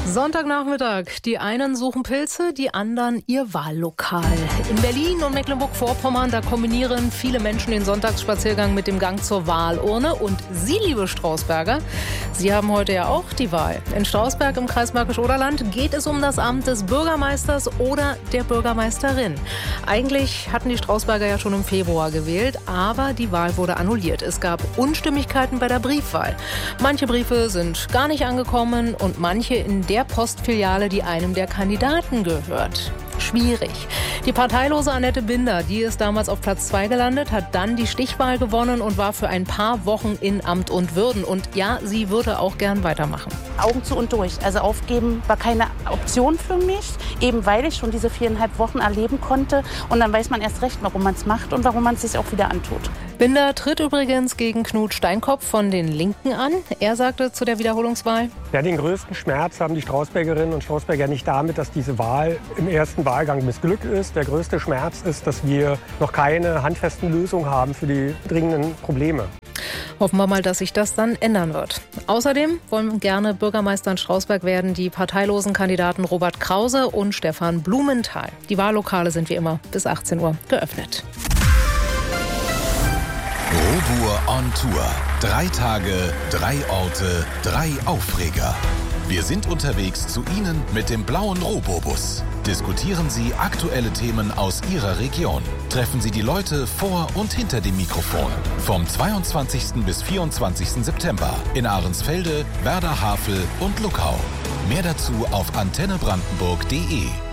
Sonntagnachmittag. Die einen suchen Pilze, die anderen ihr Wahllokal. In Berlin und Mecklenburg-Vorpommern, da kombinieren viele Menschen den Sonntagsspaziergang mit dem Gang zur Wahlurne. Und Sie, liebe Strausberger, Sie haben heute ja auch die Wahl. In Strausberg im Kreis Märkisch-Oderland geht es um das Amt des Bürgermeisters oder der Bürgermeisterin. Eigentlich hatten die Strausberger ja schon im Februar gewählt, aber die Wahl wurde annulliert. Es gab Unstimmigkeiten bei der Briefwahl. Manche Briefe sind gar nicht angekommen und manche in der Postfiliale, die einem der Kandidaten gehört. Schwierig. Die parteilose Annette Binder, die ist damals auf Platz 2 gelandet, hat dann die Stichwahl gewonnen und war für ein paar Wochen in Amt und Würden. Und ja, sie würde auch gern weitermachen. Augen zu und durch. Also aufgeben war keine Option für mich, eben weil ich schon diese 4,5 Wochen erleben konnte. Und dann weiß man erst recht, warum man es macht und warum man es sich auch wieder antut. Binder tritt übrigens gegen Knut Steinkopf von den Linken an. Er sagte zu der Wiederholungswahl: Ja, den größten Schmerz haben die Strausbergerinnen und Strausberger nicht damit, dass diese Wahl im ersten Wahlgang missglückt ist. Der größte Schmerz ist, dass wir noch keine handfesten Lösungen haben für die dringenden Probleme. Hoffen wir mal, dass sich das dann ändern wird. Außerdem wollen gerne Bürgermeister in Strausberg werden die parteilosen Kandidaten Robert Krause und Stefan Blumenthal. Die Wahllokale sind wie immer bis 18 Uhr geöffnet. Robur on Tour. 3 Tage, 3 Orte, 3 Aufreger. Wir sind unterwegs zu Ihnen mit dem blauen Robobus. Diskutieren Sie aktuelle Themen aus Ihrer Region. Treffen Sie die Leute vor und hinter dem Mikrofon. Vom 22. bis 24. September in Ahrensfelde, Werder Havel und Luckau. Mehr dazu auf antennebrandenburg.de.